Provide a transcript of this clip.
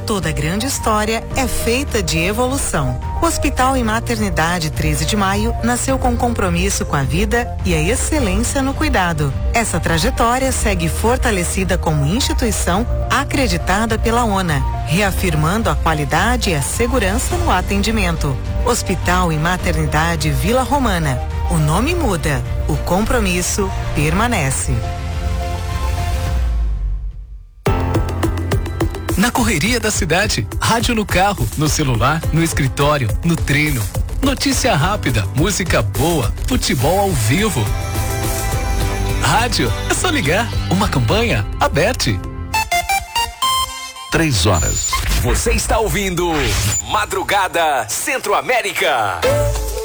Toda grande história é feita de evolução. O Hospital e Maternidade 13 de Maio nasceu com compromisso com a vida e a excelência no cuidado. Essa trajetória segue fortalecida como instituição acreditada pela ONA, reafirmando a qualidade e a segurança no atendimento. Hospital e Maternidade Vila Romana. O nome muda, o compromisso permanece. Na correria da cidade, rádio no carro, no celular, no escritório, no treino. Notícia rápida, música boa, futebol ao vivo. Rádio, é só ligar. Uma campanha aberta. 3 horas. Você está ouvindo Madrugada Centro-América.